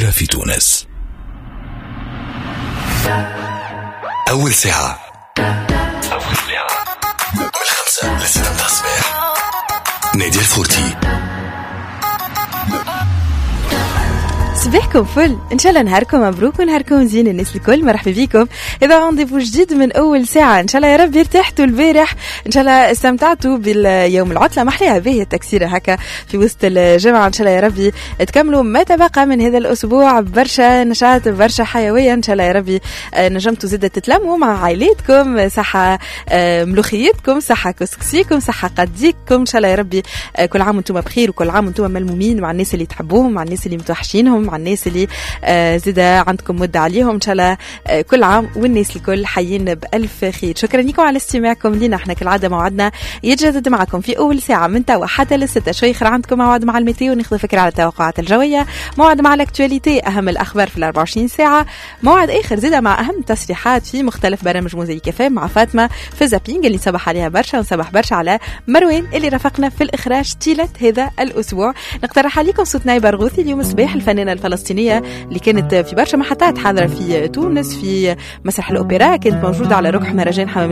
الفلسطينية في تونس. أول ساعة من 5 ل 6 الصباح. نادي الفورتي. صباحكم فل، ان شاء الله نهاركم مبروك ونهاركم زين الناس الكل. مرحبا بكم اذا رونديفو جديد من اول ساعه. ان شاء الله يا رب ارتحتوا البارح، ان شاء الله استمتعتوا باليوم العطله. محليها باهيه التكسيره هكا في وسط الجمعه. ان شاء الله يا ربي تكملوا ما تبقى من هذا الاسبوع برشا نشاط برشا حيويه. ان شاء الله يا ربي نجمتوا زيد تتلموا مع عائلاتكم، صحه ملوخيتكم، صحه كسكسيكم، صحه قديكم. ان شاء الله يا ربي كل عام وانتم بخير، وكل عام وانتم ملمومين مع الناس اللي تحبوهم، مع الناس اللي متوحشينهم، مع الناس اللي زيدا عندكم مدة عليهم. إن شاء الله كل عام والناس الكل حيين بألف خير. شكرا لكم على استماعكم لنا. احنا كالعادة موعدنا يتجدد معكم في أول ساعة من توا حتى للستة. شوي خير عندكم موعد مع الميتيو، وناخذ فكرة على التوقعات الجوية، موعد مع الاكتواليتي، أهم الأخبار في 24 ساعة، موعد آخر زيدا مع أهم تصريحات في مختلف برامج موزي كافيه مع فاطمة في زابينج اللي صبح عليها برشا، ونصبح برشا على مروان اللي رافقنا في الإخراج طيلة هذا الأسبوع. نقترح عليكم صوت ناي برغوثي اليوم صباح، الفنانة الفلسطينية اللي كانت في برشا محطات حاضرة في تونس في مسرح الأوبرا، كانت موجودة على ركح مهرجان حمام